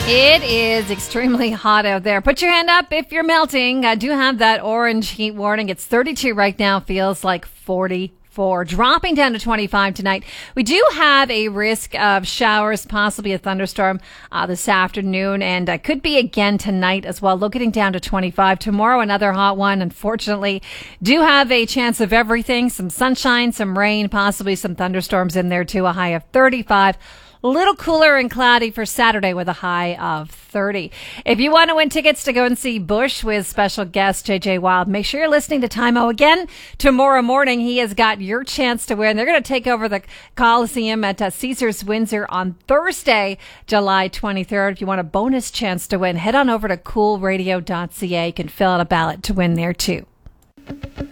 It is extremely hot out there. Put your hand up if you're melting. I do have that orange heat warning. It's 32 right now. Feels like 44. Dropping down to 25 tonight. We do have a risk of showers, possibly a thunderstorm this afternoon, and could be again tonight as well. Getting down to 25. Tomorrow, another hot one. Unfortunately, do have a chance of everything. Some sunshine, some rain, possibly some thunderstorms in there too. A high of 35. A little cooler and cloudy for Saturday with a high of 30. If you want to win tickets to go and see Bush with special guest JJ Wild, make sure you're listening to Time-O again tomorrow morning. He has got your chance to win. They're going to take over the Coliseum at Caesars Windsor on Thursday, July 23rd. If you want a bonus chance to win, head on over to coolradio.ca. You can fill out a ballot to win there too.